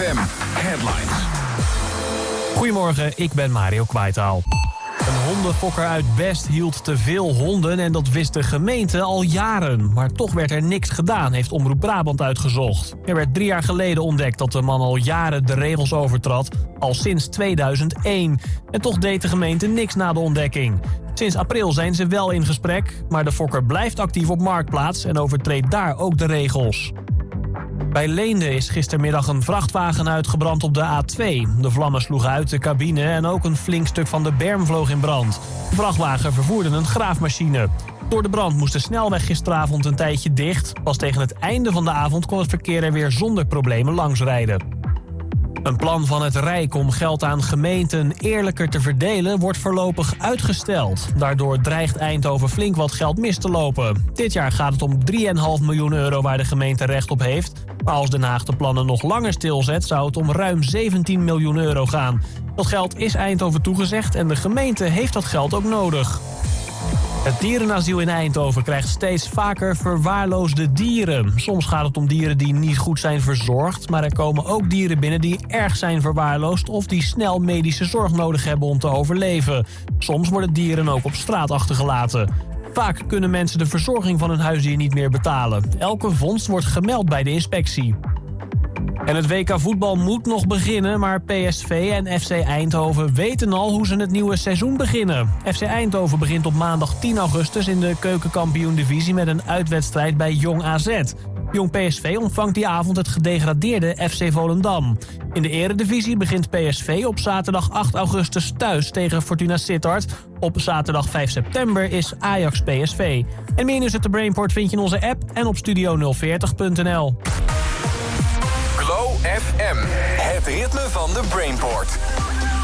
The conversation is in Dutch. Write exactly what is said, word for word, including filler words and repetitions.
F M Headlines. Goedemorgen, ik ben Mario Kwaitaal. Een hondenfokker uit Best hield te veel honden en dat wist de gemeente al jaren. Maar toch werd er niks gedaan, heeft Omroep Brabant uitgezocht. Er werd drie jaar geleden ontdekt dat de man al jaren de regels overtrad, al sinds tweeduizend één. En toch deed de gemeente niks na de ontdekking. Sinds april zijn ze wel in gesprek, maar de fokker blijft actief op Marktplaats en overtreedt daar ook de regels. Bij Leende is gistermiddag een vrachtwagen uitgebrand op de A twee. De vlammen sloegen uit de cabine en ook een flink stuk van de berm vloog in brand. De vrachtwagen vervoerde een graafmachine. Door de brand moest de snelweg gisteravond een tijdje dicht. Pas tegen het einde van de avond kon het verkeer er weer zonder problemen langsrijden. Een plan van het Rijk om geld aan gemeenten eerlijker te verdelen wordt voorlopig uitgesteld. Daardoor dreigt Eindhoven flink wat geld mis te lopen. Dit jaar gaat het om drie komma vijf miljoen euro waar de gemeente recht op heeft. Maar als Den Haag de plannen nog langer stilzet, zou het om ruim zeventien miljoen euro gaan. Dat geld is Eindhoven toegezegd en de gemeente heeft dat geld ook nodig. Het dierenasiel in Eindhoven krijgt steeds vaker verwaarloosde dieren. Soms gaat het om dieren die niet goed zijn verzorgd, maar er komen ook dieren binnen die erg zijn verwaarloosd of die snel medische zorg nodig hebben om te overleven. Soms worden dieren ook op straat achtergelaten. Vaak kunnen mensen de verzorging van hun huisdier niet meer betalen. Elke vondst wordt gemeld bij de inspectie. En het W K voetbal moet nog beginnen, maar P S V en F C Eindhoven weten al hoe ze het nieuwe seizoen beginnen. F C Eindhoven begint op maandag tien augustus in de keukenkampioen-divisie met een uitwedstrijd bij Jong A Z. Jong P S V ontvangt die avond het gedegradeerde F C Volendam. In de eredivisie begint P S V op zaterdag acht augustus thuis tegen Fortuna Sittard. Op zaterdag vijf september is Ajax P S V. En meer nieuws uit de Brainport vind je in onze app en op studio nul veertig punt n l. Glow F M, het ritme van de Brainport.